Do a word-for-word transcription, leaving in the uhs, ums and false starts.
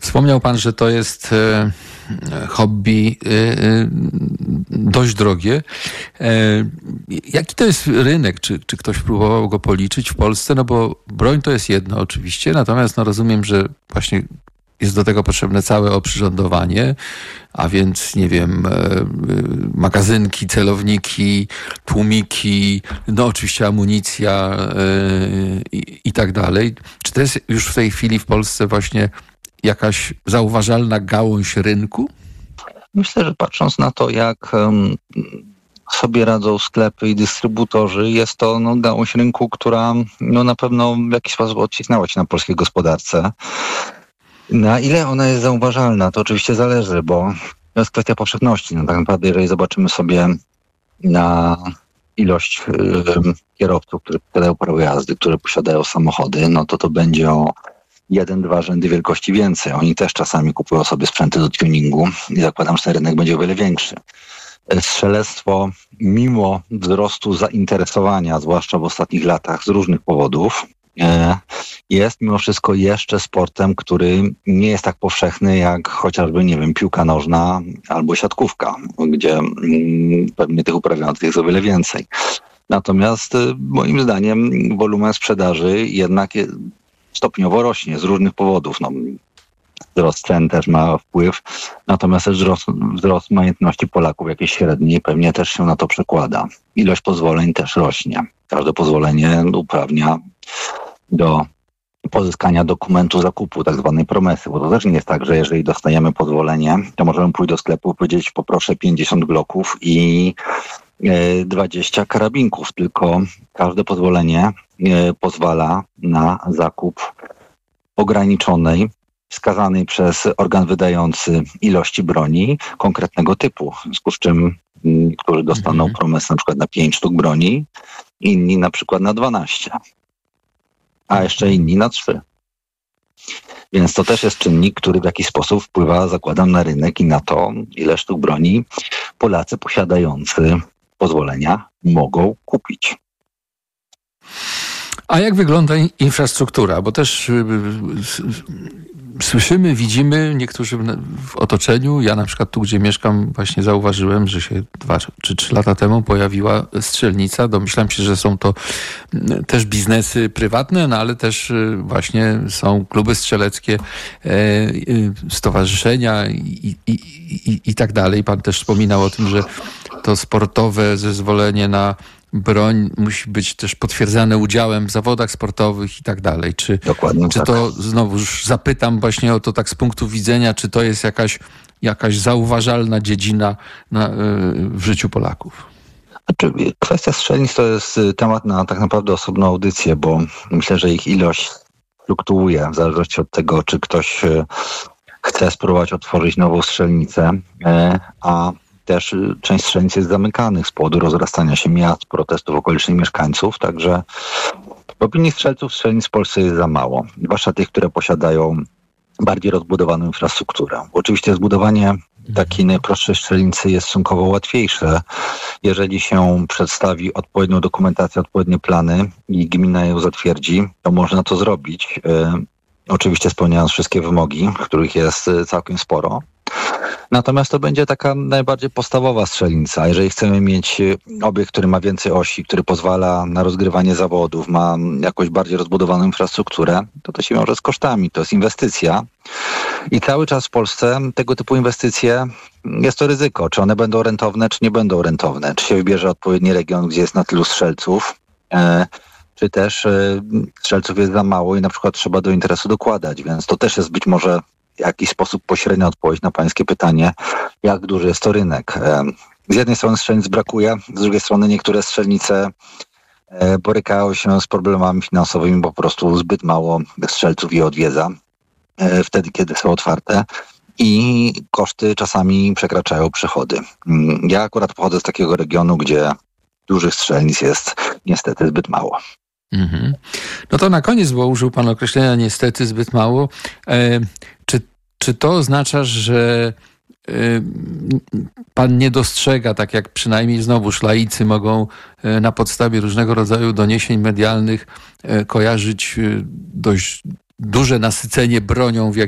Wspomniał pan, że to jest hobby dość drogie. Jaki to jest rynek? Czy, czy ktoś próbował go policzyć w Polsce? No bo broń to jest jedno oczywiście, natomiast no rozumiem, że właśnie jest do tego potrzebne całe oprzyrządowanie, a więc, nie wiem, magazynki, celowniki, tłumiki, no oczywiście amunicja i, i tak dalej. Czy to jest już w tej chwili w Polsce właśnie jakaś zauważalna gałąź rynku? Myślę, że patrząc na to, jak um, sobie radzą sklepy i dystrybutorzy, jest to no, gałąź rynku, która no, na pewno w jakiś sposób odcisnęła się na polskiej gospodarce. Na ile ona jest zauważalna, to oczywiście zależy, bo to jest kwestia powszechności. No, tak naprawdę, jeżeli zobaczymy sobie na ilość y, kierowców, którzy posiadają prawo jazdy, które posiadają samochody, no to to będzie o jeden, dwa rzędy wielkości więcej. Oni też czasami kupują sobie sprzęty do tuningu i zakładam, że ten rynek będzie o wiele większy. Strzelectwo, mimo wzrostu zainteresowania, zwłaszcza w ostatnich latach z różnych powodów, jest mimo wszystko jeszcze sportem, który nie jest tak powszechny jak chociażby, nie wiem, piłka nożna albo siatkówka, gdzie pewnie tych uprawiających jest o wiele więcej. Natomiast moim zdaniem wolumen sprzedaży jednak stopniowo rośnie z różnych powodów. No, wzrost cen też ma wpływ, natomiast też wzrost, wzrost majątności Polaków jakiejś średniej pewnie też się na to przekłada. Ilość pozwoleń też rośnie. Każde pozwolenie uprawnia do pozyskania dokumentu zakupu, tak zwanej promesy, bo to też nie jest tak, że jeżeli dostajemy pozwolenie, to możemy pójść do sklepu i powiedzieć: poproszę pięćdziesiąt gloków i dwadzieścia karabinków, tylko każde pozwolenie pozwala na zakup ograniczonej, wskazanej przez organ wydający ilości broni konkretnego typu. W związku z czym niektórzy dostaną mhm. promesę na przykład na pięć sztuk broni, inni na przykład na dwanaście, a jeszcze inni na trzy. Więc to też jest czynnik, który w jakiś sposób wpływa, zakładam, na rynek i na to, ile sztuk broni Polacy posiadający pozwolenia mogą kupić. A jak wygląda infrastruktura? Bo też słyszymy, widzimy, niektórzy w otoczeniu, ja na przykład tu, gdzie mieszkam, właśnie zauważyłem, że się dwa czy trzy lata temu pojawiła strzelnica. Domyślam się, że są to też biznesy prywatne, no ale też właśnie są kluby strzeleckie, stowarzyszenia i, i, i, i tak dalej. Pan też wspominał o tym, że to sportowe zezwolenie na broń musi być też potwierdzane udziałem w zawodach sportowych i tak dalej. Czy, Dokładnie czy tak. to, znowu już zapytam właśnie o to tak z punktu widzenia, czy to jest jakaś, jakaś zauważalna dziedzina na, w życiu Polaków? Znaczy, kwestia strzelnic to jest temat na tak naprawdę osobną audycję, bo myślę, że ich ilość fluktuuje w zależności od tego, czy ktoś chce spróbować otworzyć nową strzelnicę, a też część strzelnic jest zamykanych z powodu rozrastania się miast, protestów okolicznych mieszkańców, także w opinii strzelców strzelnic w Polsce jest za mało, zwłaszcza tych, które posiadają bardziej rozbudowaną infrastrukturę. Oczywiście zbudowanie takiej najprostszej strzelnicy jest stosunkowo łatwiejsze, jeżeli się przedstawi odpowiednią dokumentację, odpowiednie plany i gmina ją zatwierdzi, to można to zrobić. Yy, oczywiście spełniając wszystkie wymogi, których jest całkiem sporo. Natomiast to będzie taka najbardziej podstawowa strzelnica. Jeżeli chcemy mieć obiekt, który ma więcej osi, który pozwala na rozgrywanie zawodów, ma jakąś bardziej rozbudowaną infrastrukturę, to to się wiąże z kosztami, to jest inwestycja. I cały czas w Polsce tego typu inwestycje, jest to ryzyko. Czy one będą rentowne, czy nie będą rentowne. Czy się wybierze odpowiedni region, gdzie jest na tylu strzelców, e, czy też e, strzelców jest za mało i na przykład trzeba do interesu dokładać. Więc to też jest być może w jakiś sposób pośrednia odpowiedź na pańskie pytanie, jak duży jest to rynek. Z jednej strony strzelnic brakuje, z drugiej strony niektóre strzelnice borykają się z problemami finansowymi, bo po prostu zbyt mało strzelców je odwiedza wtedy, kiedy są otwarte i koszty czasami przekraczają przychody. Ja akurat pochodzę z takiego regionu, gdzie dużych strzelnic jest niestety zbyt mało. Mhm. No to na koniec, bo użył pan określenia niestety zbyt mało. E, czy, czy to oznacza, że e, pan nie dostrzega, tak jak przynajmniej znowu laicy mogą e, na podstawie różnego rodzaju doniesień medialnych e, kojarzyć e, dość duże nasycenie bronią w